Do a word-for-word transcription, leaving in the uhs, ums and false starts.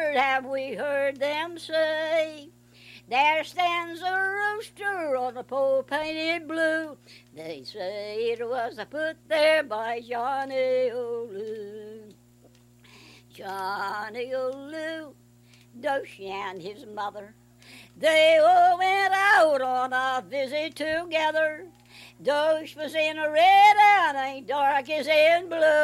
never have we heard them say, there stands a rooster on a pole painted blue. They say it was put there by Johnny O'Loo. Johnny O'Loo, Doshy and his mother, they all went out on a visit together. Dosh was in red and ain't dark as in blue.